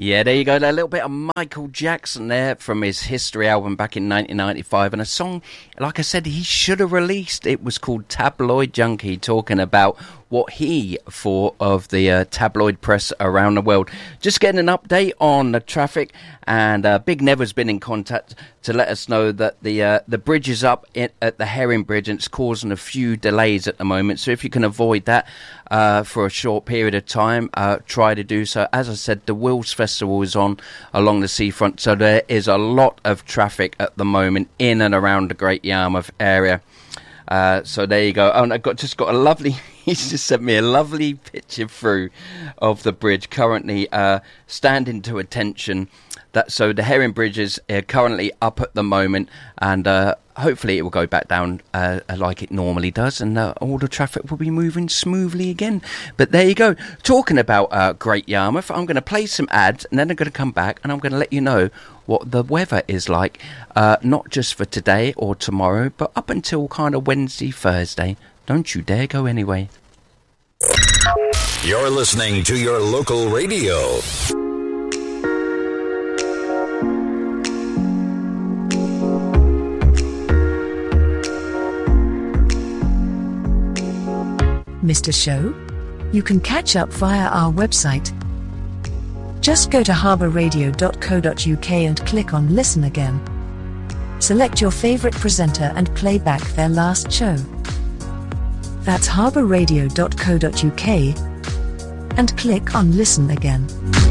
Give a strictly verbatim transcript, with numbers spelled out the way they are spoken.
Yeah, there you go. A little bit of Michael Jackson there from his History album back in nineteen ninety-five. And a song, like I said, he should have released. It was called Tabloid Junkie, talking about what he thought of the uh, tabloid press around the world. Just getting an update on the traffic, and uh, Big Never's been in contact to let us know that the uh, the bridge is up in, at the Herring Bridge, and it's causing a few delays at the moment. So if you can avoid that uh, for a short period of time, uh, try to do so. As I said, the Wills Festival is on along the seafront, so there is a lot of traffic at the moment in and around the Great Yarmouth area. Uh, so there you go. Oh, and I got just got a lovely. He's just sent me a lovely picture through of the bridge currently uh, standing to attention. That so the Herring Bridge is uh, currently up at the moment, and uh, hopefully it will go back down uh, like it normally does, and uh, all the traffic will be moving smoothly again. But there you go. Talking about uh, Great Yarmouth, I'm going to play some ads, and then I'm going to come back, and I'm going to let you know what the weather is like, uh, not just for today or tomorrow, but up until kind of Wednesday, Thursday. Don't you dare go anyway. You're listening to your local radio. Missed a show? You can catch up via our website. Just go to harbour radio dot co dot uk and click on Listen Again. Select your favourite presenter and play back their last show. That's harbour radio dot co dot uk and click on Listen Again.